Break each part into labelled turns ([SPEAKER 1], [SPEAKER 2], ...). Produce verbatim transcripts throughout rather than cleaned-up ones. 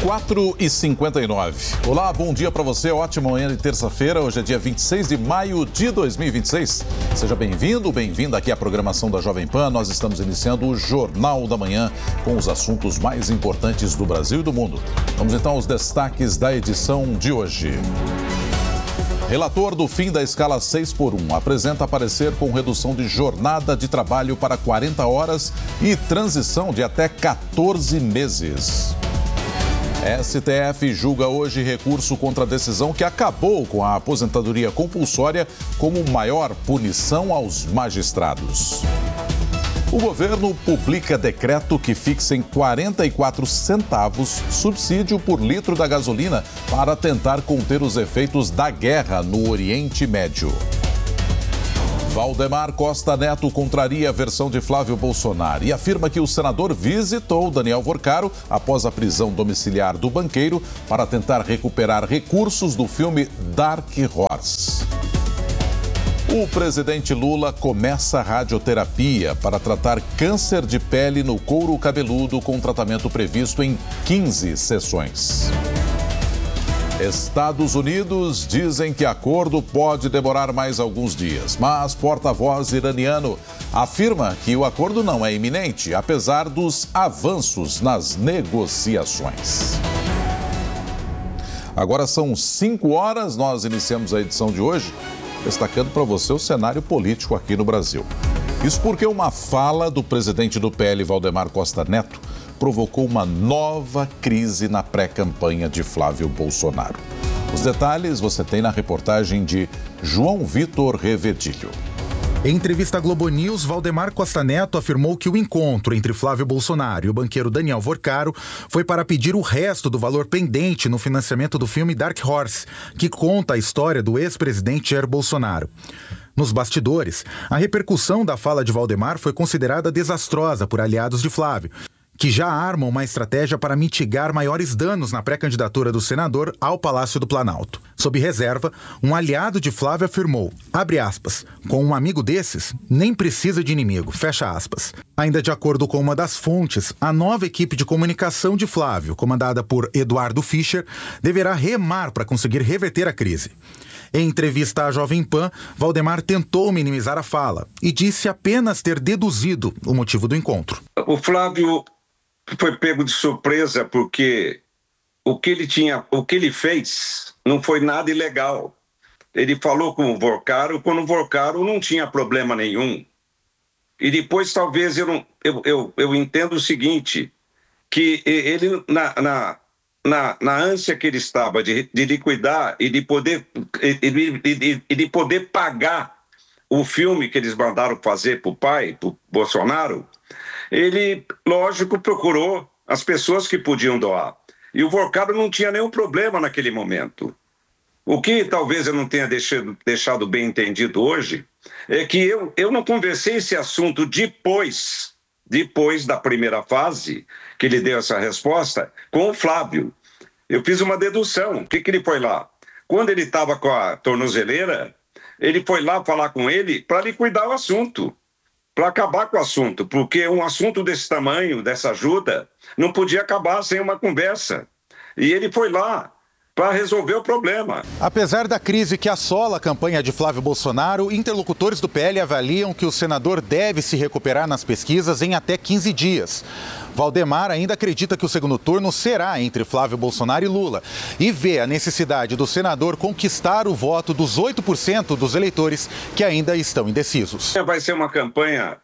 [SPEAKER 1] quatro e cinquenta e nove. Olá, bom dia para você, ótima manhã de terça-feira. Hoje é dia vinte e seis de maio de dois mil e vinte e seis. Seja bem-vindo, bem-vinda aqui à programação da Jovem Pan. Nós estamos iniciando o Jornal da Manhã com os assuntos mais importantes do Brasil e do mundo. Vamos então aos destaques da edição de hoje. Relator do fim da escala seis por um apresenta parecer com redução de jornada de trabalho para quarenta horas e transição de até quatorze meses. S T F julga hoje recurso contra a decisão que acabou com a aposentadoria compulsória como maior punição aos magistrados. O governo publica decreto que fixa em quarenta e quatro centavos subsídio por litro da gasolina para tentar conter os efeitos da guerra no Oriente Médio. Valdemar Costa Neto contraria a versão de Flávio Bolsonaro e afirma que o senador visitou Daniel Vorcaro após a prisão domiciliar do banqueiro para tentar recuperar recursos do filme Dark Horse. O presidente Lula começa radioterapia para tratar câncer de pele no couro cabeludo com tratamento previsto em quinze sessões. Estados Unidos dizem que acordo pode demorar mais alguns dias, mas porta-voz iraniano afirma que o acordo não é iminente, apesar dos avanços nas negociações. Agora são cinco horas, nós iniciamos a edição de hoje destacando para você o cenário político aqui no Brasil. Isso porque uma fala do presidente do P L, Valdemar Costa Neto, provocou uma nova crise na pré-campanha de Flávio Bolsonaro. Os detalhes você tem na reportagem de João Vitor Revedilho.
[SPEAKER 2] Em entrevista à Globo News, Valdemar Costa Neto afirmou que o encontro entre Flávio Bolsonaro e o banqueiro Daniel Vorcaro foi para pedir o resto do valor pendente no financiamento do filme Dark Horse, que conta a história do ex-presidente Jair Bolsonaro. Nos bastidores, a repercussão da fala de Valdemar foi considerada desastrosa por aliados de Flávio, que já armam uma estratégia para mitigar maiores danos na pré-candidatura do senador ao Palácio do Planalto. Sob reserva, um aliado de Flávio afirmou, abre aspas, com um amigo desses, nem precisa de inimigo, fecha aspas. Ainda de acordo com uma das fontes, a nova equipe de comunicação de Flávio, comandada por Eduardo Fischer, deverá remar para conseguir reverter a crise. Em entrevista à Jovem Pan, Valdemar tentou minimizar a fala e disse apenas ter deduzido o motivo do encontro.
[SPEAKER 3] O Flávio foi pego de surpresa porque o que ele tinha, o que ele fez não foi nada ilegal. Ele falou com o Vorcaro quando o Vorcaro não tinha problema nenhum. E depois talvez eu não, eu, eu, eu entendo o seguinte, que ele na, na, na, na ânsia que ele estava de, de liquidar e de poder e de, de, de, de poder pagar o filme que eles mandaram fazer para o pai, para o Bolsonaro, ele, lógico, procurou as pessoas que podiam doar. E o Vorcaro não tinha nenhum problema naquele momento. O que talvez eu não tenha deixado, deixado bem entendido hoje é que eu, eu não conversei esse assunto depois, depois da primeira fase, que ele deu essa resposta, com o Flávio. Eu fiz uma dedução. O que, que ele foi lá? Quando ele estava com a tornozeleira, ele foi lá falar com ele para liquidar o assunto, para acabar com o assunto, porque um assunto desse tamanho, dessa ajuda, não podia acabar sem uma conversa. E ele foi lá para resolver o problema.
[SPEAKER 2] Apesar da crise que assola a campanha de Flávio Bolsonaro, interlocutores do P L avaliam que o senador deve se recuperar nas pesquisas em até quinze dias. Valdemar ainda acredita que o segundo turno será entre Flávio Bolsonaro e Lula e vê a necessidade do senador conquistar o voto dos oito por cento dos eleitores que ainda estão indecisos.
[SPEAKER 3] Vai ser uma campanha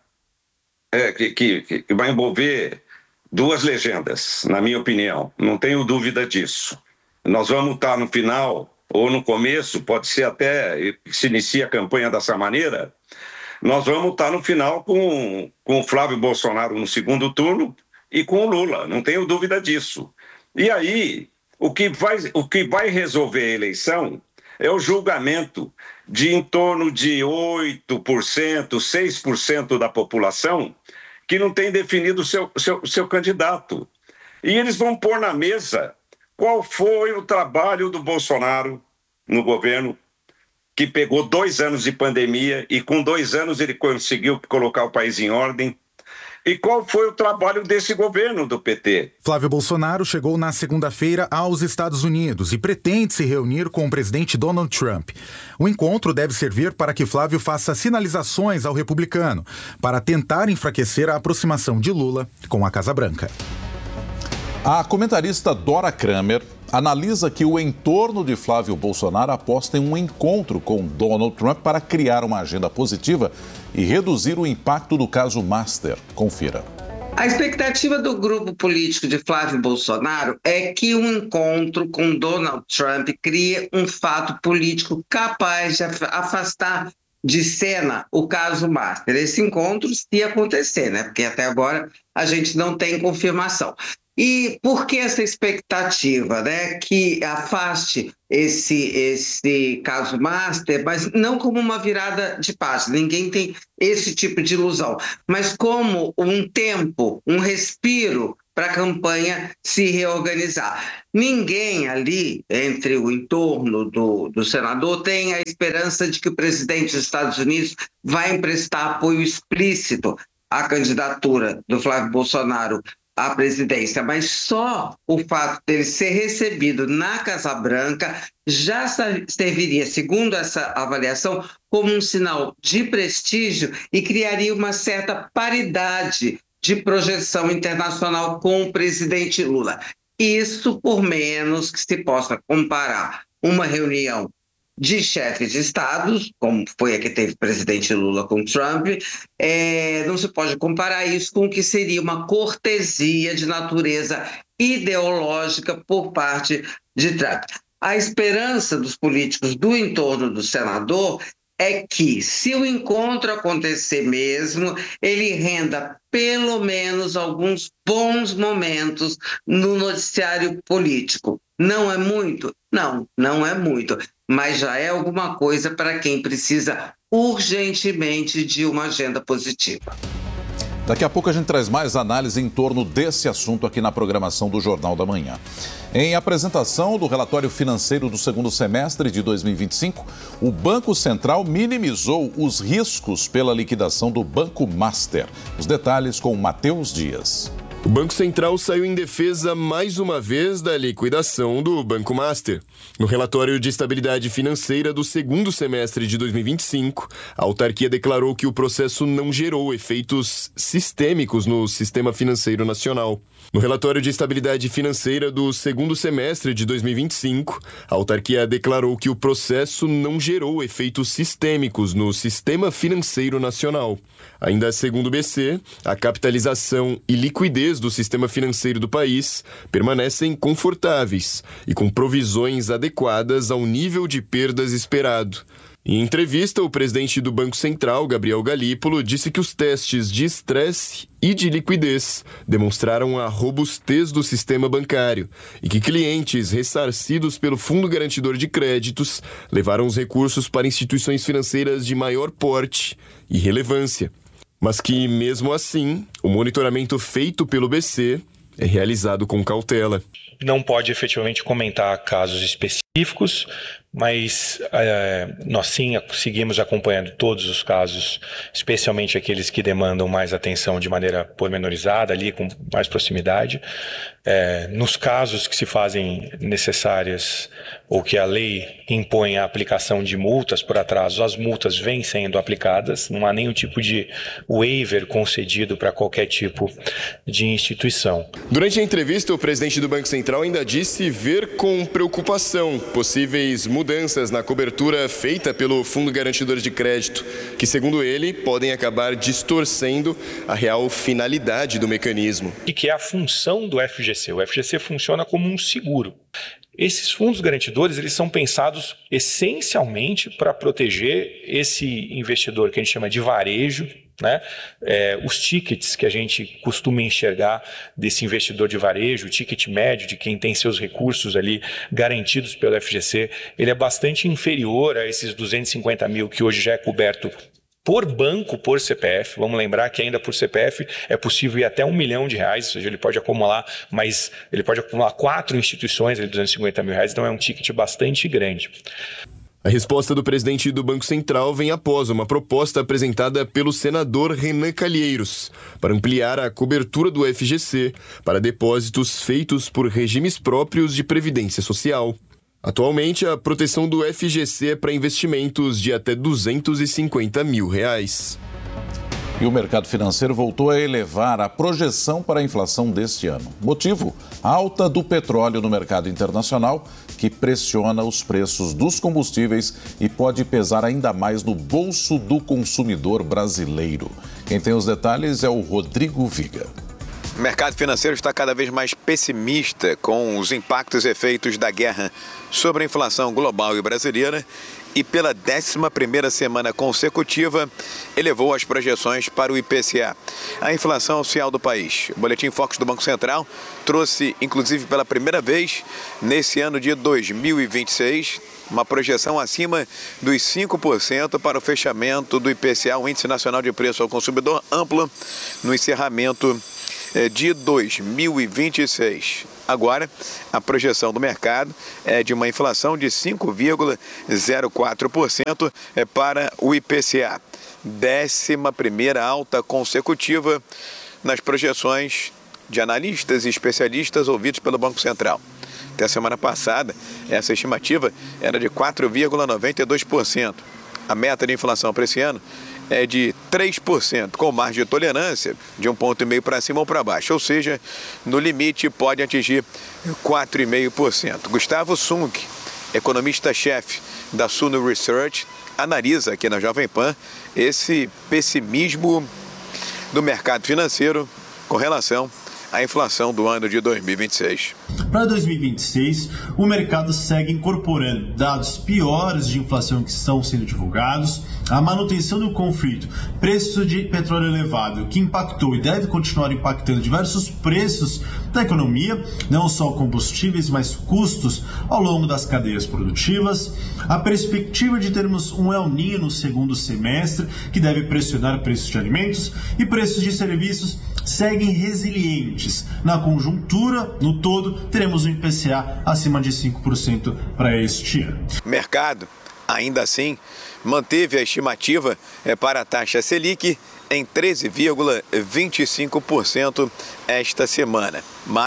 [SPEAKER 3] é, que, que, que vai envolver duas legendas, na minha opinião. Não tenho dúvida disso. Nós vamos estar no final ou no começo, pode ser até que se inicie a campanha dessa maneira, nós vamos estar no final com, com o Flávio Bolsonaro no segundo turno e com o Lula, não tenho dúvida disso. E aí, o que vai, o que vai resolver a eleição é o julgamento de em torno de oito por cento, seis por cento da população que não tem definido o seu, seu, seu candidato. E eles vão pôr na mesa qual foi o trabalho do Bolsonaro no governo, que pegou dois anos de pandemia e com dois anos ele conseguiu colocar o país em ordem. E qual foi o trabalho desse governo do P T?
[SPEAKER 2] Flávio Bolsonaro chegou na segunda-feira aos Estados Unidos e pretende se reunir com o presidente Donald Trump. O encontro deve servir para que Flávio faça sinalizações ao republicano, para tentar enfraquecer a aproximação de Lula com a Casa Branca.
[SPEAKER 1] A comentarista Dora Kramer analisa que o entorno de Flávio Bolsonaro aposta em um encontro com Donald Trump para criar uma agenda positiva e reduzir o impacto do caso Master. Confira.
[SPEAKER 4] A expectativa do grupo político de Flávio Bolsonaro é que um encontro com Donald Trump crie um fato político capaz de afastar de cena o caso Master. Esse encontro se acontecer, né? Porque até agora a gente não tem confirmação. E por que essa expectativa, né? Que afaste esse, esse caso Master, mas não como uma virada de página, ninguém tem esse tipo de ilusão, mas como um tempo, um respiro para a campanha se reorganizar. Ninguém ali, entre o entorno do, do senador, tem a esperança de que o presidente dos Estados Unidos vai emprestar apoio explícito à candidatura do Flávio Bolsonaro à presidência, mas só o fato dele ser recebido na Casa Branca já serviria, segundo essa avaliação, como um sinal de prestígio e criaria uma certa paridade de projeção internacional com o presidente Lula. Isso por menos que se possa comparar uma reunião de chefes de estados, como foi a que teve o presidente Lula com Trump, é, não se pode comparar isso com o que seria uma cortesia de natureza ideológica por parte de Trump. A esperança dos políticos do entorno do senador é que, se o encontro acontecer mesmo, ele renda pelo menos alguns bons momentos no noticiário político. Não é muito? Não, não é muito, mas já é alguma coisa para quem precisa urgentemente de uma agenda positiva.
[SPEAKER 1] Daqui a pouco a gente traz mais análise em torno desse assunto aqui na programação do Jornal da Manhã. Em apresentação do relatório financeiro do segundo semestre de dois mil e vinte e cinco, o Banco Central minimizou os riscos pela liquidação do Banco Master. Os detalhes com Matheus Dias.
[SPEAKER 5] O Banco Central saiu em defesa mais uma vez da liquidação do Banco Master. No relatório de estabilidade financeira do segundo semestre de dois mil e vinte e cinco, a autarquia declarou que o processo não gerou efeitos sistêmicos no sistema financeiro nacional. No relatório de estabilidade financeira do segundo semestre de dois mil e vinte e cinco, a autarquia declarou que o processo não gerou efeitos sistêmicos no sistema financeiro nacional. Ainda segundo o B C, a capitalização e liquidez do sistema financeiro do país permanecem confortáveis e com provisões adequadas ao nível de perdas esperado. Em entrevista, o presidente do Banco Central, Gabriel Galípolo, disse que os testes de estresse e de liquidez demonstraram a robustez do sistema bancário e que clientes ressarcidos pelo Fundo Garantidor de Créditos levaram os recursos para instituições financeiras de maior porte e relevância. Mas que, mesmo assim, o monitoramento feito pelo B C é realizado com cautela.
[SPEAKER 6] Não pode efetivamente comentar casos específicos, mas é, nós sim seguimos acompanhando todos os casos, especialmente aqueles que demandam mais atenção de maneira pormenorizada, ali com mais proximidade. É, nos casos que se fazem necessárias ou que a lei impõe a aplicação de multas por atraso, as multas vêm sendo aplicadas, não há nenhum tipo de waiver concedido para qualquer tipo de instituição.
[SPEAKER 5] Durante a entrevista, o presidente do Banco Central ainda disse ver com preocupação possíveis mudanças na cobertura feita pelo Fundo Garantidor de Crédito, que, segundo ele, podem acabar distorcendo a real finalidade do mecanismo.
[SPEAKER 6] E que é a função do F G C. O F G C funciona como um seguro. Esses fundos garantidores, eles são pensados essencialmente para proteger esse investidor que a gente chama de varejo, né? É, os tickets que a gente costuma enxergar desse investidor de varejo, o ticket médio de quem tem seus recursos ali garantidos pelo F G C, ele é bastante inferior a esses duzentos e cinquenta mil que hoje já é coberto por banco, por C P F. Vamos lembrar que ainda por C P F é possível ir até um milhão de reais, ou seja, ele pode acumular, mas ele pode acumular quatro instituições de duzentos e cinquenta mil reais, então é um ticket bastante grande.
[SPEAKER 5] A resposta do presidente do Banco Central vem após uma proposta apresentada pelo senador Renan Calheiros para ampliar a cobertura do F G C para depósitos feitos por regimes próprios de previdência social. Atualmente, a proteção do F G C é para investimentos de até duzentos e cinquenta mil reais.
[SPEAKER 1] E o mercado financeiro voltou a elevar a projeção para a inflação deste ano. Motivo? A alta do petróleo no mercado internacional, que pressiona os preços dos combustíveis e pode pesar ainda mais no bolso do consumidor brasileiro. Quem tem os detalhes é o Rodrigo Viga.
[SPEAKER 7] O mercado financeiro está cada vez mais pessimista com os impactos e efeitos da guerra sobre a inflação global e brasileira e pela décima primeira semana consecutiva elevou as projeções para o I P C A, a inflação oficial do país. O Boletim Focus do Banco Central trouxe, inclusive pela primeira vez, nesse ano de dois mil e vinte e seis, uma projeção acima dos cinco por cento para o fechamento do I P C A, o Índice Nacional de Preço ao Consumidor Amplo, no encerramento de dois mil e vinte e seis. Agora, a projeção do mercado é de uma inflação de cinco vírgula zero quatro por cento para o I P C A. Décima primeira alta consecutiva nas projeções de analistas e especialistas ouvidos pelo Banco Central. Até a semana passada, essa estimativa era de quatro vírgula noventa e dois por cento. A meta de inflação para esse ano é de três por cento, com margem de tolerância de um ponto e meio para cima ou para baixo, ou seja, no limite pode atingir quatro vírgula cinco por cento. Gustavo Sung, economista-chefe da Suno Research, analisa aqui na Jovem Pan esse pessimismo do mercado financeiro com relação à inflação do ano de dois mil e vinte e seis.
[SPEAKER 8] Para dois mil e vinte e seis, o mercado segue incorporando dados piores de inflação que estão sendo divulgados, a manutenção do conflito, preço de petróleo elevado, que impactou e deve continuar impactando diversos preços da economia, não só combustíveis, mas custos ao longo das cadeias produtivas, a perspectiva de termos um El Niño no segundo semestre, que deve pressionar preços de alimentos e preços de serviços seguem resilientes. Na conjuntura, no todo, teremos um I P C A acima de cinco por cento para este ano.
[SPEAKER 7] Mercado, ainda assim, manteve a estimativa para a taxa Selic em treze vírgula vinte e cinco por cento esta semana,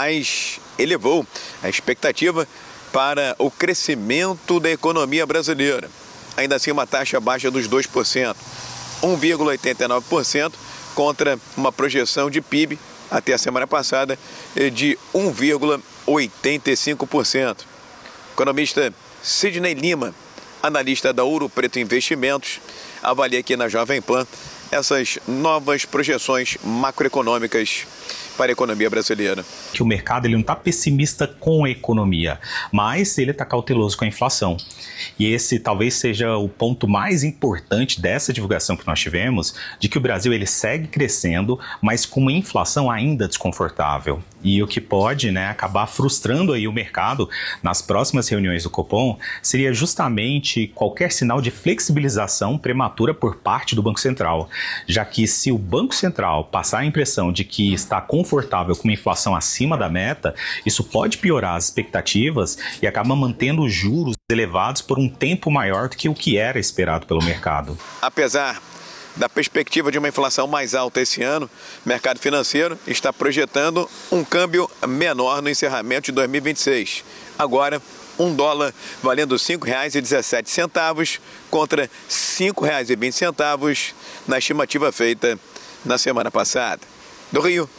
[SPEAKER 7] mas elevou a expectativa para o crescimento da economia brasileira. Ainda assim, uma taxa abaixo dos dois por cento, um vírgula oitenta e nove por cento, contra uma projeção de P I B até a semana passada de um vírgula oitenta e cinco por cento. Economista Sidney Lima, analista da Ouro Preto Investimentos, avalia aqui na Jovem Pan essas novas projeções macroeconômicas para a economia brasileira.
[SPEAKER 9] Que o mercado ele não está pessimista com a economia, mas ele está cauteloso com a inflação. E esse talvez seja o ponto mais importante dessa divulgação que nós tivemos, de que o Brasil ele segue crescendo, mas com uma inflação ainda desconfortável. E o que pode, né, acabar frustrando aí o mercado nas próximas reuniões do Copom seria justamente qualquer sinal de flexibilização prematura por parte do Banco Central, já que se o Banco Central passar a impressão de que está confortável com uma inflação acima da meta, isso pode piorar as expectativas e acaba mantendo os juros elevados por um tempo maior do que o que era esperado pelo mercado.
[SPEAKER 7] Apesar da perspectiva de uma inflação mais alta esse ano, o mercado financeiro está projetando um câmbio menor no encerramento de dois mil e vinte e seis. Agora, um dólar valendo cinco reais e dezessete centavos contra cinco reais e vinte centavos na estimativa feita na semana passada. Do Rio,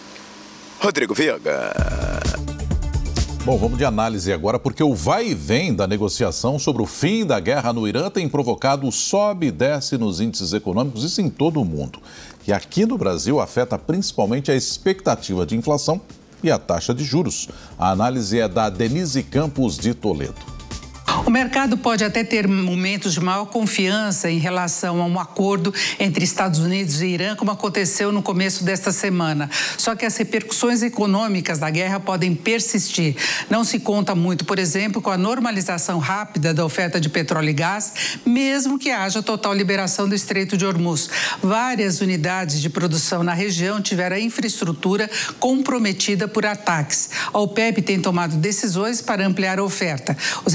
[SPEAKER 7] Rodrigo Viga.
[SPEAKER 1] Bom, vamos de análise agora, porque o vai e vem da negociação sobre o fim da guerra no Irã tem provocado sobe e desce nos índices econômicos, isso em todo o mundo. E aqui no Brasil afeta principalmente a expectativa de inflação e a taxa de juros. A análise é da Denise Campos de Toledo.
[SPEAKER 10] O mercado pode até ter momentos de maior confiança em relação a um acordo entre Estados Unidos e Irã, como aconteceu no começo desta semana. Só que as repercussões econômicas da guerra podem persistir. Não se conta muito, por exemplo, com a normalização rápida da oferta de petróleo e gás, mesmo que haja total liberação do Estreito de Hormuz. Várias unidades de produção na região tiveram a infraestrutura comprometida por ataques. A OPEP tem tomado decisões para ampliar a oferta. Os Emirados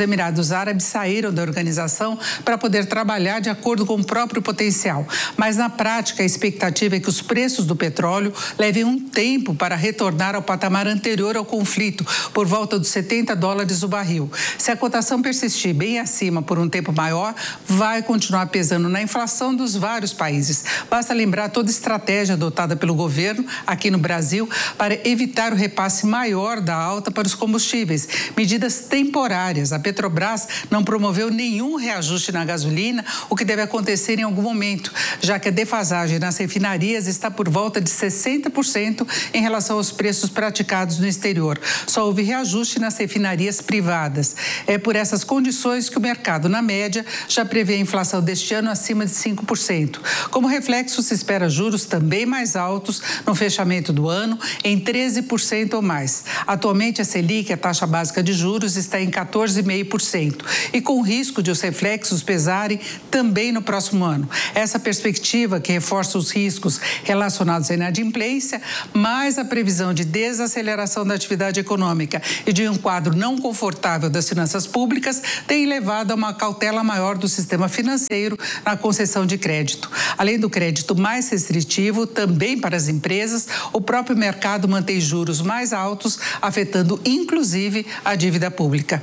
[SPEAKER 10] Emirados Árabes saíram da organização para poder trabalhar de acordo com o próprio potencial. Mas, na prática, a expectativa é que os preços do petróleo levem um tempo para retornar ao patamar anterior ao conflito, por volta dos setenta dólares o barril. Se a cotação persistir bem acima por um tempo maior, vai continuar pesando na inflação dos vários países. Basta lembrar toda a estratégia adotada pelo governo aqui no Brasil para evitar o repasse maior da alta para os combustíveis. Medidas temporárias. A Petrobras não promoveu nenhum reajuste na gasolina, o que deve acontecer em algum momento, já que a defasagem nas refinarias está por volta de sessenta por cento em relação aos preços praticados no exterior. Só houve reajuste nas refinarias privadas. É por essas condições que o mercado, na média, já prevê a inflação deste ano acima de cinco por cento. Como reflexo, se espera juros também mais altos no fechamento do ano, em treze por cento ou mais. Atualmente, a Selic, a taxa básica de juros, está em quatorze vírgula cinco por cento e com risco de os reflexos pesarem também no próximo ano. Essa perspectiva, que reforça os riscos relacionados à inadimplência, mais a previsão de desaceleração da atividade econômica e de um quadro não confortável das finanças públicas, tem levado a uma cautela maior do sistema financeiro na concessão de crédito. Além do crédito mais restritivo, também para as empresas, o próprio mercado mantém juros mais altos, afetando inclusive a dívida pública.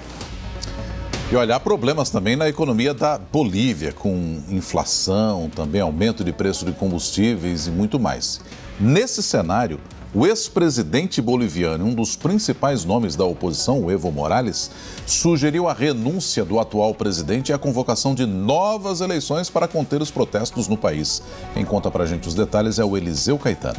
[SPEAKER 1] E olha, há problemas também na economia da Bolívia, com inflação, também aumento de preço de combustíveis e muito mais. Nesse cenário, o ex-presidente boliviano, um dos principais nomes da oposição, o Evo Morales, sugeriu a renúncia do atual presidente e a convocação de novas eleições para conter os protestos no país. Quem conta pra gente os detalhes é o Eliseu Caetano.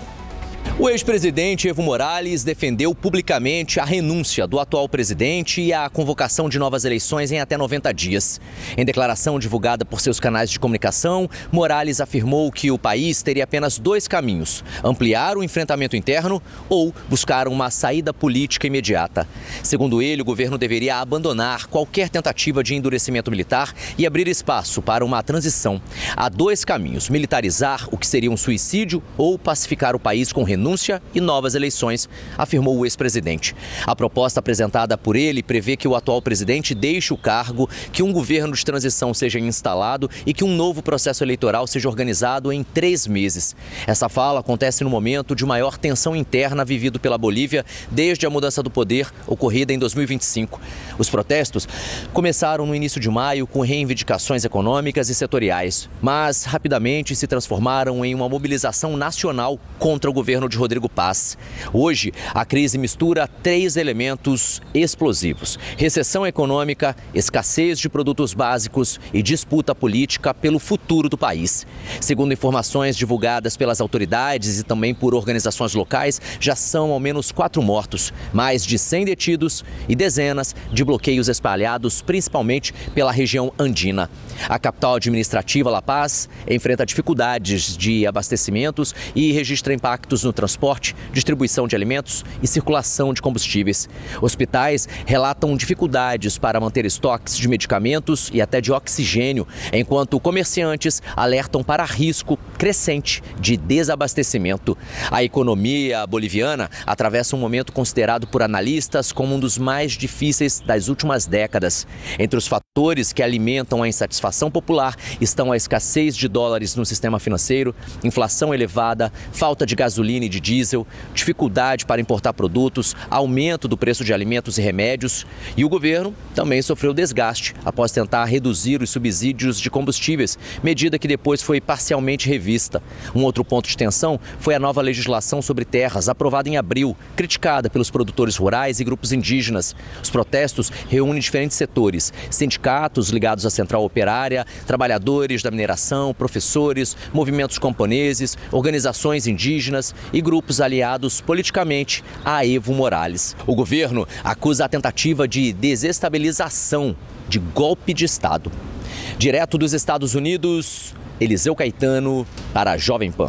[SPEAKER 11] O ex-presidente Evo Morales defendeu publicamente a renúncia do atual presidente e a convocação de novas eleições em até noventa dias. Em declaração divulgada por seus canais de comunicação, Morales afirmou que o país teria apenas dois caminhos: ampliar o enfrentamento interno ou buscar uma saída política imediata. Segundo ele, o governo deveria abandonar qualquer tentativa de endurecimento militar e abrir espaço para uma transição. Há dois caminhos: militarizar, o que seria um suicídio, ou pacificar o país com renúncia e novas eleições, afirmou o ex-presidente. A proposta apresentada por ele prevê que o atual presidente deixe o cargo, que um governo de transição seja instalado e que um novo processo eleitoral seja organizado em três meses. Essa fala acontece no momento de maior tensão interna vivido pela Bolívia desde a mudança do poder ocorrida em dois mil e vinte e cinco. Os protestos começaram no início de maio com reivindicações econômicas e setoriais, mas rapidamente se transformaram em uma mobilização nacional contra o governo de Rodrigo Paz. Hoje, a crise mistura três elementos explosivos: recessão econômica, escassez de produtos básicos e disputa política pelo futuro do país. Segundo informações divulgadas pelas autoridades e também por organizações locais, já são ao menos quatro mortos, mais de cem detidos e dezenas de bloqueios espalhados principalmente pela região andina. A capital administrativa, La Paz, enfrenta dificuldades de abastecimentos e registra impactos no transporte, distribuição de alimentos e circulação de combustíveis. Hospitais relatam dificuldades para manter estoques de medicamentos e até de oxigênio, enquanto comerciantes alertam para risco crescente de desabastecimento. A economia boliviana atravessa um momento considerado por analistas como um dos mais difíceis das últimas décadas. Entre os fatores que alimentam a insatisfação popular estão a escassez de dólares no sistema financeiro, inflação elevada, falta de gasolina e de diesel, dificuldade para importar produtos, aumento do preço de alimentos e remédios. E o governo também sofreu desgaste após tentar reduzir os subsídios de combustíveis, medida que depois foi parcialmente revista. Um outro ponto de tensão foi a nova legislação sobre terras, aprovada em abril, criticada pelos produtores rurais e grupos indígenas. Os protestos reúnem diferentes setores: sindicatos ligados à central operária, trabalhadores da mineração, professores, movimentos camponeses, organizações indígenas e grupos aliados politicamente a Evo Morales. O governo acusa a tentativa de desestabilização, de golpe de Estado. Direto dos Estados Unidos, Eliseu Caetano para a Jovem Pan.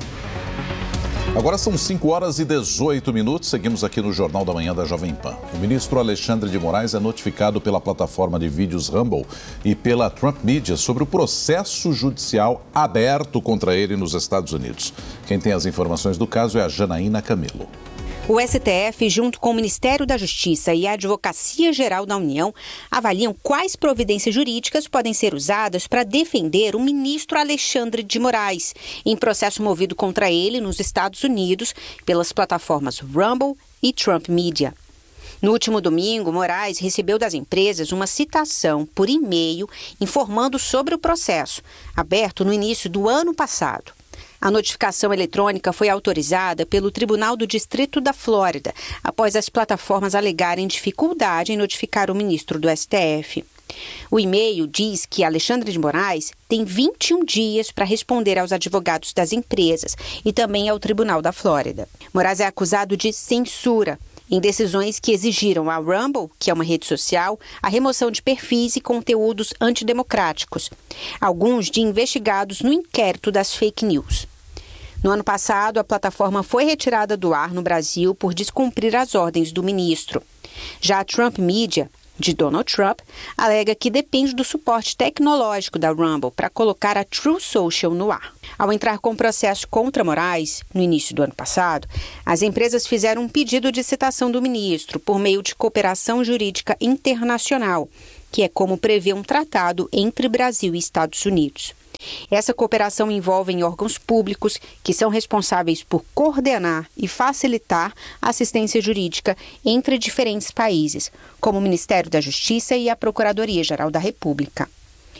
[SPEAKER 1] Agora são cinco horas e dezoito minutos, seguimos aqui no Jornal da Manhã da Jovem Pan. O ministro Alexandre de Moraes é notificado pela plataforma de vídeos Rumble e pela Trump Media sobre o processo judicial aberto contra ele nos Estados Unidos. Quem tem as informações do caso é a Janaína Camilo.
[SPEAKER 12] O S T F, junto com o Ministério da Justiça e a Advocacia Geral da União, avaliam quais providências jurídicas podem ser usadas para defender o ministro Alexandre de Moraes, em processo movido contra ele nos Estados Unidos pelas plataformas Rumble e Trump Media. No último domingo, Moraes recebeu das empresas uma citação por e-mail informando sobre o processo, aberto no início do ano passado. A notificação eletrônica foi autorizada pelo Tribunal do Distrito da Flórida, após as plataformas alegarem dificuldade em notificar o ministro do S T F. O e-mail diz que Alexandre de Moraes tem vinte e um dias para responder aos advogados das empresas e também ao Tribunal da Flórida. Moraes é acusado de censura em decisões que exigiram à Rumble, que é uma rede social, a remoção de perfis e conteúdos antidemocráticos, alguns de investigados no inquérito das fake news. No ano passado, a plataforma foi retirada do ar no Brasil por descumprir as ordens do ministro. Já a Trump Media, de Donald Trump, alega que depende do suporte tecnológico da Rumble para colocar a Truth Social no ar. Ao entrar com o processo contra Moraes, no início do ano passado, as empresas fizeram um pedido de citação do ministro por meio de cooperação jurídica internacional, que é como prevê um tratado entre Brasil e Estados Unidos. Essa cooperação envolve órgãos públicos que são responsáveis por coordenar e facilitar a assistência jurídica entre diferentes países, como o Ministério da Justiça e a Procuradoria-Geral da República.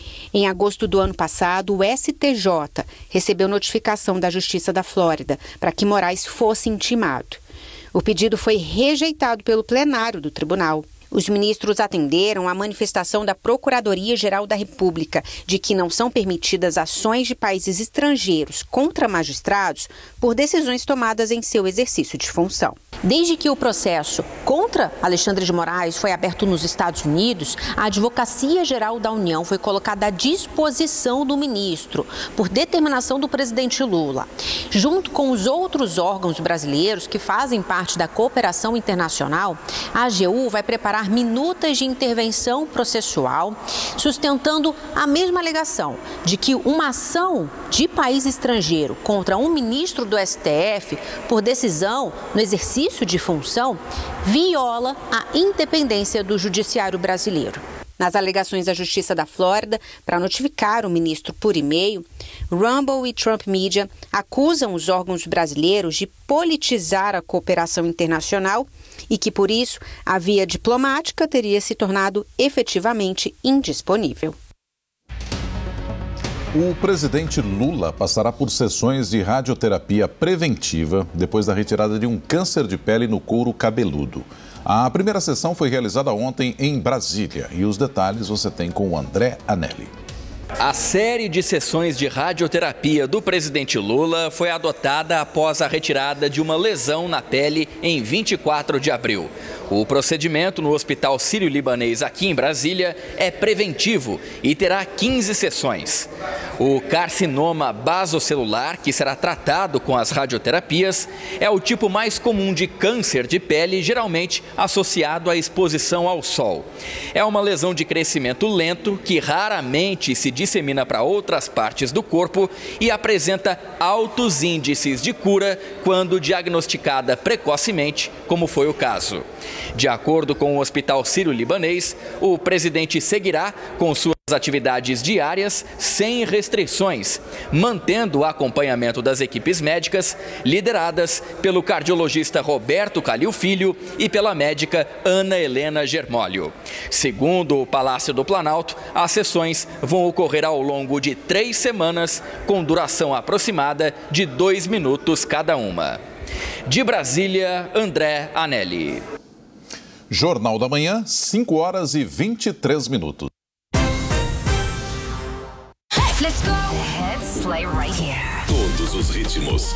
[SPEAKER 12] Em agosto do ano passado, o S T J recebeu notificação da Justiça da Flórida para que Moraes fosse intimado. O pedido foi rejeitado pelo plenário do tribunal. Os ministros atenderam à manifestação da Procuradoria-Geral da República de que não são permitidas ações de países estrangeiros contra magistrados por decisões tomadas em seu exercício de função. Desde que o processo contra Alexandre de Moraes foi aberto nos Estados Unidos, a Advocacia Geral da União foi colocada à disposição do ministro, por determinação do presidente Lula. Junto com os outros órgãos brasileiros que fazem parte da cooperação internacional, a A G U vai preparar minutas de intervenção processual, sustentando a mesma alegação de que uma ação de país estrangeiro contra um ministro do S T F, por decisão no exercício de função, viola a independência do judiciário brasileiro. Nas alegações da Justiça da Flórida, para notificar o ministro por e-mail, Rumble e Trump Media acusam os órgãos brasileiros de politizar a cooperação internacional e que, por isso, a via diplomática teria se tornado efetivamente indisponível.
[SPEAKER 1] O presidente Lula passará por sessões de radioterapia preventiva depois da retirada de um câncer de pele no couro cabeludo. A primeira sessão foi realizada ontem em Brasília e os detalhes você tem com o André Anelli.
[SPEAKER 13] A série de sessões de radioterapia do presidente Lula foi adotada após a retirada de uma lesão na pele em vinte e quatro de abril. O procedimento no Hospital Sírio-Libanês aqui em Brasília é preventivo e terá quinze sessões. O carcinoma basocelular, que será tratado com as radioterapias, é o tipo mais comum de câncer de pele, geralmente associado à exposição ao sol. É uma lesão de crescimento lento que raramente se dissemina para outras partes do corpo e apresenta altos índices de cura quando diagnosticada precocemente, como foi o caso. De acordo com o Hospital Sírio-Libanês, o presidente seguirá com suas atividades diárias sem restrições, mantendo o acompanhamento das equipes médicas lideradas pelo cardiologista Roberto Calil Filho e pela médica Ana Helena Germólio. Segundo o Palácio do Planalto, as sessões vão ocorrer ao longo de três semanas, com duração aproximada de dois minutos cada uma. De Brasília, André Anelli.
[SPEAKER 1] Jornal da Manhã, cinco horas e vinte e três minutos.
[SPEAKER 14] Let's go. The hits play right here.
[SPEAKER 15] Todos os ritmos,